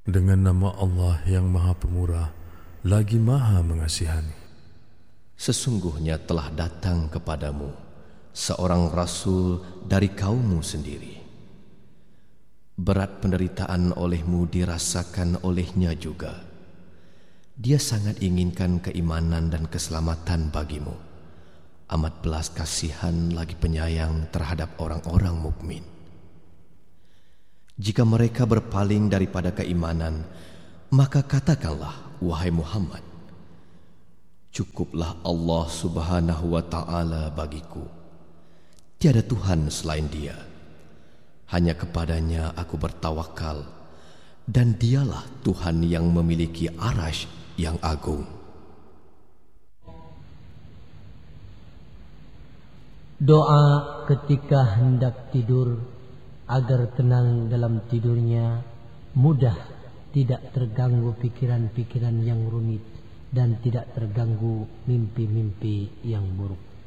Dengan nama Allah yang Maha Pemurah, lagi Maha Mengasihani. Sesungguhnya telah datang kepadamu seorang Rasul dari kaummu sendiri. Berat penderitaan olehmu dirasakan olehnya juga. Dia sangat inginkan keimanan dan keselamatan bagimu. Amat belas kasihan lagi penyayang terhadap orang-orang mukmin. Jika mereka berpaling daripada keimanan, maka katakanlah, wahai Muhammad, cukuplah Allah Subhanahu wa ta'ala bagiku. Tiada Tuhan selain Dia. Hanya kepadanya aku bertawakal, dan Dialah Tuhan yang memiliki Arasy yang agung. Doa ketika hendak tidur agar tenang dalam tidurnya, mudah, tidak terganggu pikiran-pikiran yang rumit, dan tidak terganggu mimpi-mimpi yang buruk.